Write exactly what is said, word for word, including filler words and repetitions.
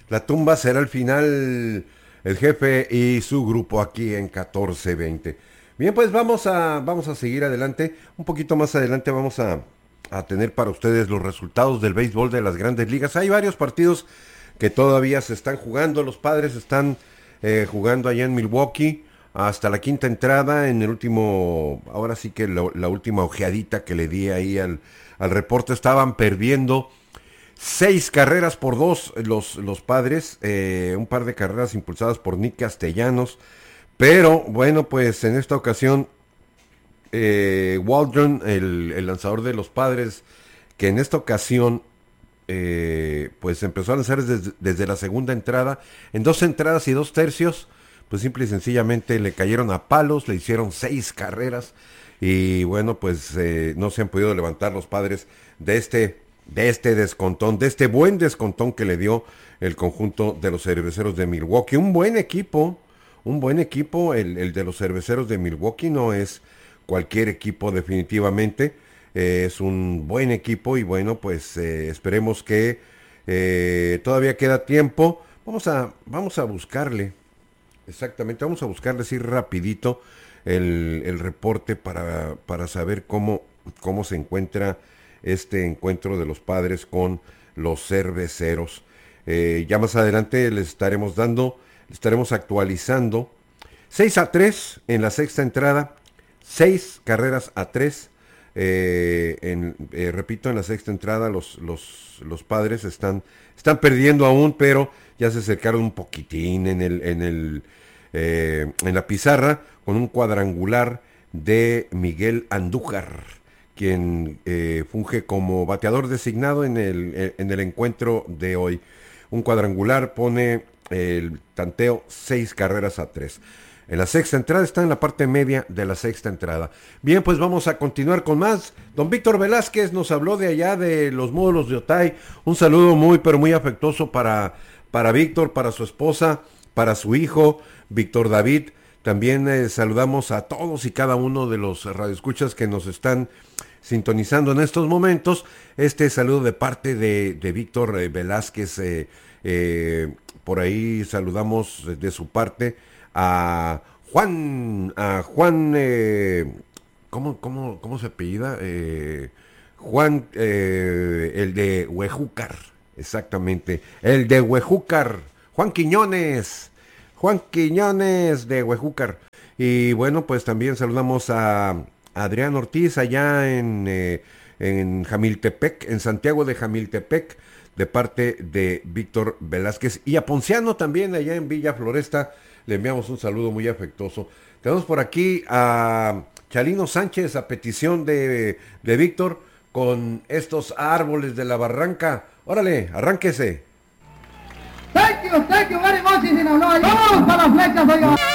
La tumba será al final el jefe y su grupo aquí en catorce veinte. Bien, pues vamos a, vamos a seguir adelante. Un poquito más adelante vamos a, a tener para ustedes los resultados del béisbol de las grandes ligas. Hay varios partidos que todavía se están jugando. Los Padres están eh, jugando allá en Milwaukee hasta la quinta entrada. En el último, ahora sí que lo, la última ojeadita que le di ahí al, al reporte, estaban perdiendo seis carreras por dos los, los Padres, eh, un par de carreras impulsadas por Nick Castellanos. Pero bueno, pues en esta ocasión eh, Waldron, el, el lanzador de los Padres, que en esta ocasión eh, pues empezó a lanzar desde, desde la segunda entrada, en dos entradas y dos tercios, pues simple y sencillamente le cayeron a palos, le hicieron seis carreras y bueno, pues eh, no se han podido levantar los Padres de este, de este descontón, de este buen descontón que le dio el conjunto de los Cerveceros de Milwaukee. Un buen equipo, un buen equipo, el, el de los Cerveceros de Milwaukee no es cualquier equipo definitivamente, eh, es un buen equipo y bueno, pues eh, esperemos que eh, todavía queda tiempo. Vamos a, vamos a buscarle, exactamente, vamos a buscarle así rapidito el, el reporte para, para saber cómo, cómo se encuentra este encuentro de los Padres con los Cerveceros. Eh, ya más adelante les estaremos dando, les estaremos actualizando. seis a tres en la sexta entrada, seis carreras a tres. Eh, en, eh, repito, en la sexta entrada los, los, los Padres están, están perdiendo aún, pero ya se acercaron un poquitín en, el, en, el, eh, en la pizarra con un cuadrangular de Miguel Andújar, quien eh, funge como bateador designado en el, en el encuentro de hoy. Un cuadrangular pone el tanteo seis carreras a tres. En la sexta entrada, está en la parte media de la sexta entrada. Bien, pues vamos a continuar con más. Don Víctor Velázquez nos habló de allá de los módulos de Otay. Un saludo muy, pero muy afectuoso para, para Víctor, para su esposa, para su hijo, Víctor David. También eh, saludamos a todos y cada uno de los radioescuchas que nos están sintonizando en estos momentos. Este saludo de parte de, de Víctor eh, Velázquez. Eh, eh, por ahí saludamos de su parte a Juan, a Juan, eh, ¿cómo, cómo, ¿cómo se apellida? Eh, Juan, eh, el de Huejúcar, exactamente, el de Huejúcar, Juan Quiñones, Juan Quiñones de Huejúcar. Y bueno, pues también saludamos a Adrián Ortiz allá en, eh, en Jamiltepec, en Santiago de Jamiltepec, de parte de Víctor Velázquez, y a Ponciano también allá en Villa Floresta. Le enviamos un saludo muy afectuoso. Tenemos por aquí a Chalino Sánchez, a petición de, de Víctor, con estos árboles de la barranca. Órale, arránquese. Thank you, thank you very much, Sinaloa. Vamos para las flechas, oiga.